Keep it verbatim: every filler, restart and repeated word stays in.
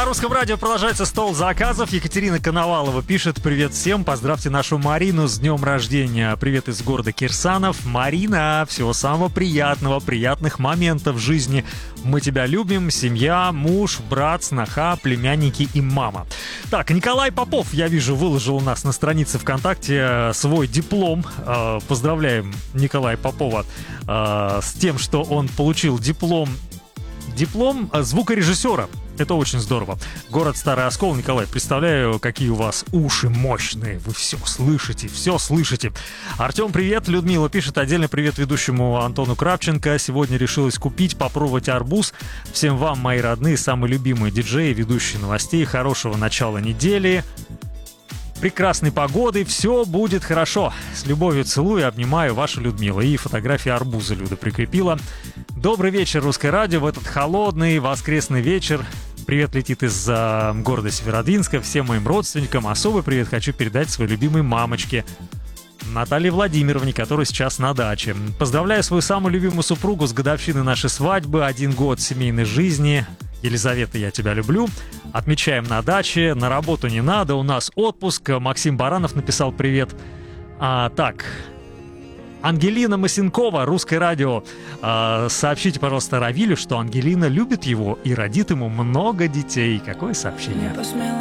На Русском радио продолжается стол заказов. Екатерина Коновалова пишет: привет всем, поздравьте нашу Марину с днем рождения. Привет из города Кирсанов. Марина, всего самого приятного, приятных моментов в жизни. Мы тебя любим, семья, муж, брат, сноха, племянники и мама. Так, Николай Попов, я вижу, выложил у нас на странице ВКонтакте свой диплом. Поздравляем Николая Попова с тем, что он получил диплом Диплом звукорежиссера. Это очень здорово. Город Старый Оскол. Николай, представляю, какие у вас уши мощные. Вы все слышите, все слышите. Артем, привет. Людмила пишет: отдельный привет ведущему Антону Кравченко. Сегодня решилась купить, попробовать арбуз. Всем вам, мои родные, самые любимые диджеи, ведущие новостей. Хорошего начала недели. Прекрасной погоды, все будет хорошо. С любовью целую, обнимаю, ваша Людмила. И фотография арбуза Люда прикрепила. Добрый вечер, Русское радио, в этот холодный воскресный вечер. Привет летит из э, города Северодвинска всем моим родственникам. Особый привет хочу передать своей любимой мамочке Наталье Владимировне, которая сейчас на даче. Поздравляю свою самую любимую супругу с годовщиной нашей свадьбы. Один год семейной жизни. Елизавета, я тебя люблю. Отмечаем на даче, на работу не надо, у нас отпуск. Максим Баранов написал привет. А, так, Ангелина Масенкова, Русское радио. А, сообщите, пожалуйста, Равилю, что Ангелина любит его и родит ему много детей. Какое сообщение?